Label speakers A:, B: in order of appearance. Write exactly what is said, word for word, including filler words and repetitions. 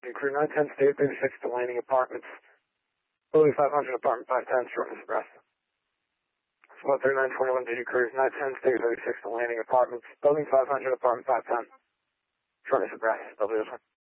A: Crew nine ten, State thirty-six to Landing Apartments. Building five hundred, Apartment five ten, shortness of breath. Squad thirty-nine twenty-one, Duty Crew nine ten, State thirty-six to Landing Apartments. Building five hundred, Apartment five ten, shortness of breath. W this one.